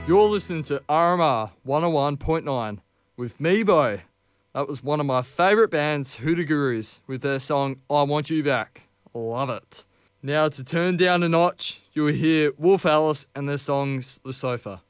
You're listening to RMR 101.9 with me, Bo. That was one of my favourite bands, Hoodoo Gurus, with their song I Want You Back. Love it. Now to turn down a notch, you'll hear Wolf Alice and their songs The Sofa.